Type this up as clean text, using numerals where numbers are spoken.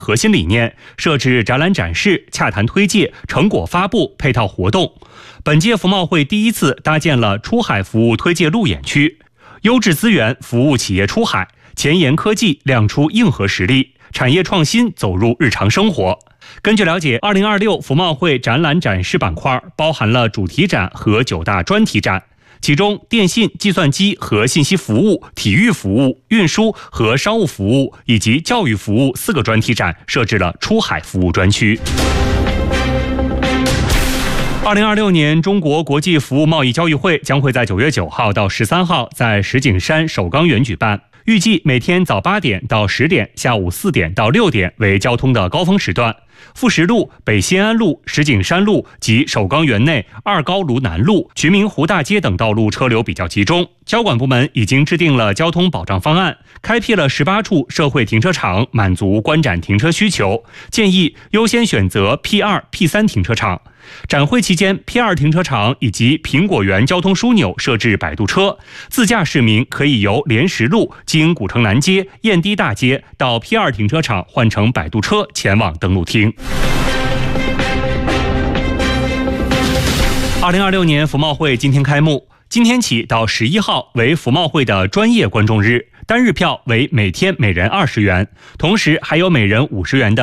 核心理念，设置展览展示、洽谈推介、成果发布、配套活动。本届服贸会第一次搭建了出海服务推介路演区，优质资源服务企业出海，前沿科技亮出硬核实力，产业创新走入日常生活。根据了解，2026服贸会展览展示板块包含了主题展和9大专题展。其中，电信、计算机和信息服务、体育服务、运输和商务服务以及教育服务4个专题展设置了出海服务专区。2026年中国国际服务贸易交易会将会在9月9号到13号在石景山首钢园举办。预计每天早8点到10点，下午4点到6点为交通的高峰时段。富石路、北新安路、石景山路及首钢园内2高炉南路、渠明湖大街等道路车流比较集中。交管部门已经制定了交通保障方案，开辟了18处社会停车场，满足观展停车需求，建议优先选择 P2、P3 停车场。展会期间 ，P2 停车场以及苹果园交通枢纽设置摆渡车，自驾市民可以由莲石路经古城南街、燕堤大街到 P2 停车场换乘摆渡车前往登陆厅。2026年服贸会今天开幕，今天起到11号为服贸会的专业观众日，单日票为每天每人20元，同时还有每人50元的